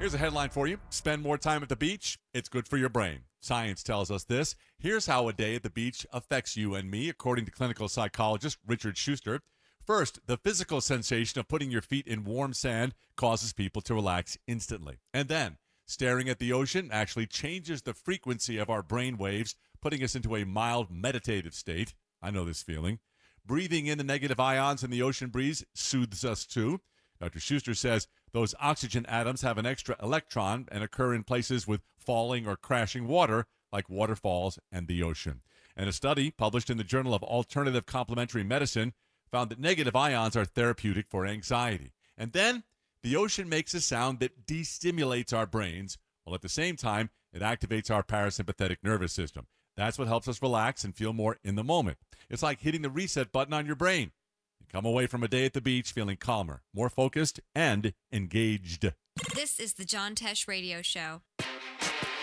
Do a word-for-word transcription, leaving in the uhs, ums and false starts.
Here's a headline for you. Spend more time at the beach. It's good for your brain. Science tells us this. Here's how a day at the beach affects you and me, according to clinical psychologist Richard Schuster. First, the physical sensation of putting your feet in warm sand causes people to relax instantly. And then, staring at the ocean actually changes the frequency of our brain waves, putting us into a mild meditative state. I know this feeling. Breathing in the negative ions in the ocean breeze soothes us too. Doctor Schuster says those oxygen atoms have an extra electron and occur in places with falling or crashing water, like waterfalls and the ocean. And a study published in the Journal of Alternative Complementary Medicine found that negative ions are therapeutic for anxiety. And then the ocean makes a sound that destimulates our brains, while at the same time, it activates our parasympathetic nervous system. That's what helps us relax and feel more in the moment. It's like hitting the reset button on your brain. You come away from a day at the beach feeling calmer, more focused, and engaged. This is the John Tesh Radio Show.